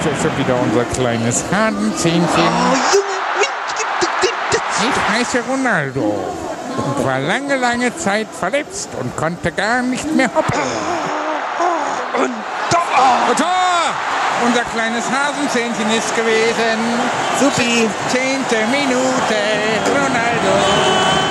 ist schon wieder unser kleines Hasenzähnchen. Ich heiße Ronaldo und war lange Zeit verletzt und konnte gar nicht mehr hoppen. Und Tor! Unser kleines Hasenzähnchen ist gewesen. Supi. 10. Minute, Ronaldo.